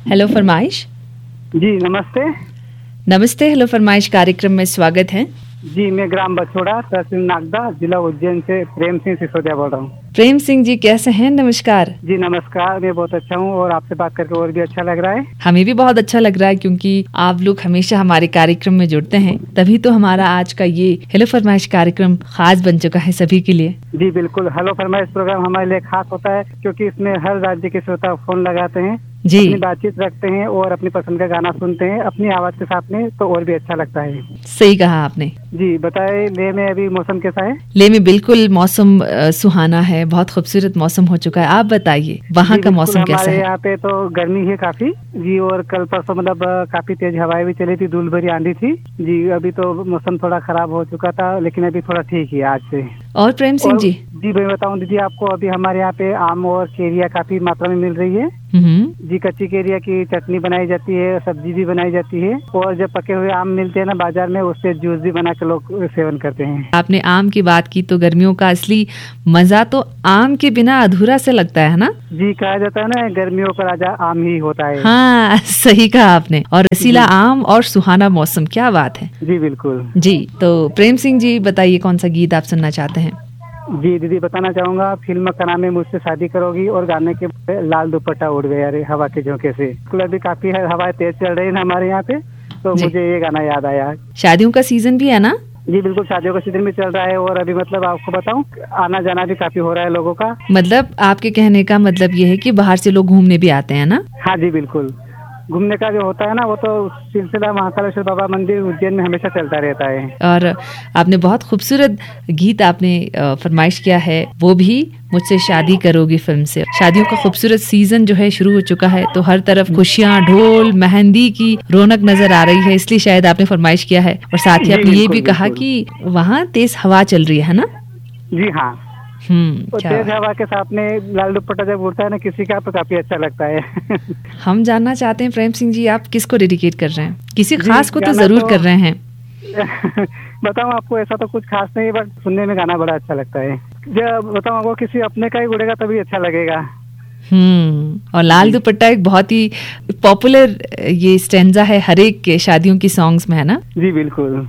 Hello फरमाइश। जी नमस्ते। नमस्ते, हेलो फरमाइश कार्यक्रम में स्वागत है। जी मैं ग्राम बछोड़ा, तहसील नागदा, जिला उज्जैन से प्रेम सिंह सिसोदिया बोल रहा हूँ। प्रेम सिंह जी कैसे हैं? नमस्कार। जी नमस्कार, मैं बहुत अच्छा हूँ और आपसे बात करके और भी अच्छा लग रहा है। हमें भी बहुत अच्छा लग रहा है क्योंकि आप लोग हमेशा हमारे कार्यक्रम में जुड़ते हैं, तभी तो हमारा आज का ये हेलो फरमाइश कार्यक्रम खास बन चुका है सभी के लिए। जी बिल्कुल, हेलो फरमाइश प्रोग्राम हमारे लिए खास होता है क्योंकि इसमें हर राज्य के श्रोता फोन लगाते हैं, जी अपनी बातचीत रखते हैं और अपनी पसंद का गाना सुनते हैं अपनी आवाज के साथ में, तो और भी अच्छा लगता है। सही कहा आपने। जी बताए, लेह में अभी मौसम कैसा है? लेह में बिल्कुल मौसम सुहाना है, बहुत खूबसूरत मौसम हो चुका है। आप बताइए वहाँ का मौसम कैसा है? हमारे यहाँ पे तो गर्मी है काफी जी, और कल परसों मतलब काफी तेज हवाएं भी चली थी, धूल भरी आंधी थी जी। अभी तो मौसम थोड़ा खराब हो चुका था लेकिन अभी थोड़ा ठीक है आज से। और प्रेम सिंह जी? जी मैं बताऊं दीदी आपको, अभी हमारे यहाँ पे आम और केरिया काफी मात्रा में मिल रही है जी। कच्ची केरिया की चटनी बनाई जाती है, सब्जी भी बनाई जाती है और जब पके हुए आम मिलते हैं ना बाजार में, उससे जूस भी बना के लोग सेवन करते हैं। आपने आम की बात की तो गर्मियों का असली मजा तो आम के बिना अधूरा से लगता है ना? जी कहा जाता है ना, गर्मियों का राजा आम ही होता है। हाँ सही कहा आपने। और रसीला आम और सुहाना मौसम, क्या बात है। जी बिल्कुल जी। तो प्रेम सिंह जी बताइए कौन सा गीत आप सुनना चाहते हैं? जी दीदी बताना चाहूंगा, फिल्म का नाम है मुझसे शादी करोगी और गाने के लाल दुपट्टा उड़ गया रे हवा के झोंके से। अभी काफी हवाएं तेज चल रही है हमारे यहाँ पे, तो मुझे ये गाना याद आया। शादियों का सीजन भी है ना? जी बिल्कुल, शादियों का सीजन भी चल रहा है और अभी मतलब आपको बताऊं आना जाना भी काफी हो रहा है लोगों का। मतलब आपके कहने का मतलब ये है कि बाहर से लोग घूमने भी आते हैं ना? हाँ जी बिल्कुल, घूमने का जो होता है ना वो तो सिलसिला महाकालेश्वर बाबा मंदिर उज्जैन में हमेशा चलता रहता है। और आपने बहुत खूबसूरत गीत आपने फरमाइश किया है, वो भी मुझसे शादी करोगी फिल्म से। शादियों का खूबसूरत सीजन जो है शुरू हो चुका है, तो हर तरफ खुशियां, ढोल, मेहंदी की रौनक नजर आ रही है, इसलिए शायद आपने फरमाइश किया है। और साथ ही आपने ये भी कहा कि वहाँ तेज हवा चल रही है ना? जी हाँ, तो तेज हवा के साथ में लाल दुपट्टा जब उड़ता है ना किसी का, तो काफी अच्छा लगता है। हम जानना चाहते हैं प्रेम सिंह जी, आप किसको डेडिकेट कर रहे हैं? किसी खास को तो जरूर कर रहे हैं। बताऊं आपको, ऐसा तो कुछ खास नहीं, बट सुनने में गाना बड़ा अच्छा लगता है। जब बताऊं आपको, किसी अपने का ही उड़ेगा तभी अच्छा लगेगा। और लाल दुपट्टा एक बहुत ही पॉपुलर ये स्टैंजा है हर एक के शादियों की सॉन्ग्स में, है ना? जी बिल्कुल।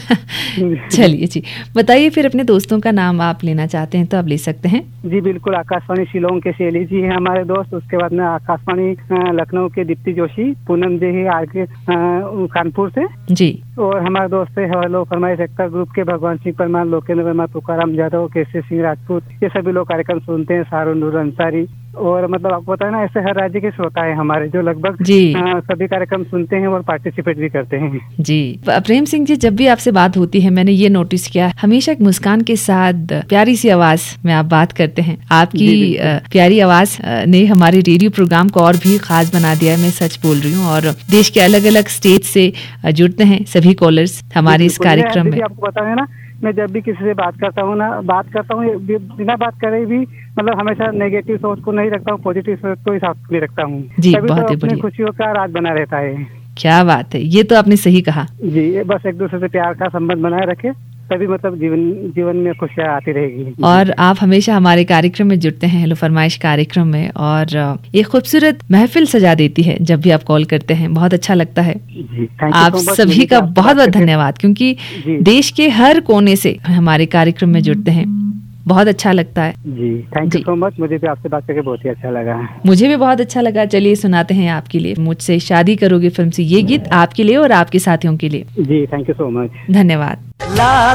चलिए जी, बताइए फिर अपने दोस्तों का नाम आप लेना चाहते हैं तो आप ले सकते हैं। जी बिल्कुल, आकाशवाणी शिलोंग के शैली जी है हमारे दोस्त, उसके बाद में आकाशवाणी लखनऊ के दीप्ति जोशी, पूनम जी है आगे कानपुर से जी, और हमारे दोस्त है हेलो फरमाइश एक्टर ग्रुप के भगवान सिंह परमार, लोकेंद्र वर्मा, तुकाराम यादव, केसी सिंह राजपूत, ये सभी लोग कार्यक्रम सुनते हैं, शाहरुख नूर अंसारी। और मतलब आपको पता है ना, ऐसे हर राज्य के श्रोता है हमारे जो लगभग सभी कार्यक्रम सुनते हैं और पार्टिसिपेट भी करते हैं जी। प्रेम सिंह जी, जब भी आपसे बात होती है मैंने ये नोटिस किया, हमेशा एक मुस्कान के साथ प्यारी सी आवाज में आप बात करते हैं। आपकी प्यारी आवाज ने हमारे रेडियो प्रोग्राम को और भी खास बना दिया है, मैं सच बोल रही हूँ। और देश के अलग अलग स्टेट से जुड़ते हैं सभी कॉलर्स हमारे इस कार्यक्रम में। आपको पता है ना, मैं जब भी किसी से बात करता हूँ बिना बात करे भी मतलब हमेशा नेगेटिव सोच को नहीं रखता हूँ, पॉजिटिव सोच को ही साथ में रखता हूँ जी। बहुत ही बढ़िया, खुशियों का राज बना रहता है। क्या बात है, ये तो आपने सही कहा जी। बस एक दूसरे से प्यार का संबंध बनाए रखे, तभी मतलब जीवन में खुशियाँ आती रहेगी। और आप हमेशा हमारे कार्यक्रम में जुड़ते हैं, हेलो फरमाइश कार्यक्रम में, और एक खूबसूरत महफिल सजा देती है जब भी आप कॉल करते हैं, बहुत अच्छा लगता है जी। आप सभी का बहुत बहुत धन्यवाद, क्योंकि देश के हर कोने से हमारे कार्यक्रम में जुड़ते हैं, बहुत अच्छा लगता है जी। थैंक यू सो मच, मुझे भी आपसे बात करके बहुत ही अच्छा लगा। मुझे भी बहुत अच्छा लगा। चलिए सुनाते हैं आपके लिए मुझसे शादी करोगे फिल्म से ये गीत, आपके लिए और आपके साथियों के लिए। जी थैंक यू सो मच, धन्यवाद।